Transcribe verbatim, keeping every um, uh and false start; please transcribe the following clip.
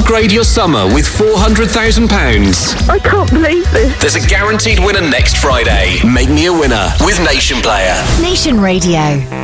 Upgrade your summer with four hundred thousand pounds. I can't believe this. There's a guaranteed winner next Friday. Make me a winner with Nation Player. Nation Radio.